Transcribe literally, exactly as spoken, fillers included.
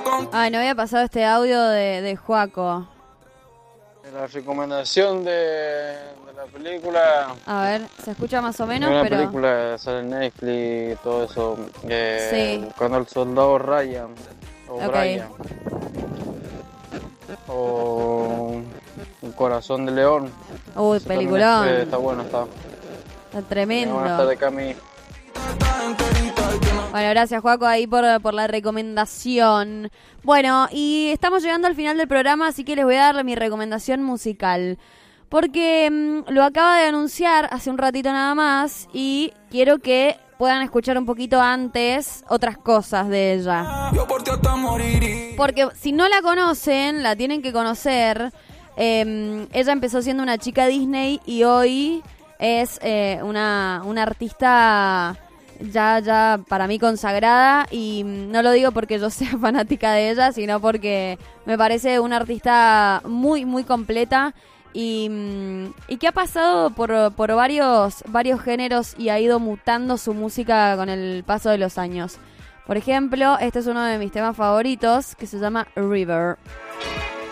Ay, no había pasado este audio de, de Joaco. La recomendación de, de la película. A ver, se escucha más o menos, una pero... película sale en Netflix y todo eso. Eh, Sí. Cuando el soldado Ryan. O Ok. Brian. O Un corazón de león. Uy, Eso también peliculón. es- eh, está bueno, está. Está tremendo. Buenas tardes, Cami. Bueno, gracias, Joaco, ahí por, por la recomendación. Bueno, y estamos llegando al final del programa, así que les voy a dar mi recomendación musical. Porque mmm, lo acaba de anunciar hace un ratito nada más y quiero que puedan escuchar un poquito antes otras cosas de ella. Porque si no la conocen, la tienen que conocer. Eh, ella empezó siendo una chica Disney y hoy es eh, una, una artista ya, ya para mí consagrada, y no lo digo porque yo sea fanática de ella, sino porque me parece una artista muy, muy completa y, y que ha pasado por, por varios, varios géneros y ha ido mutando su música con el paso de los años. Por ejemplo, este es uno de mis temas favoritos que se llama River.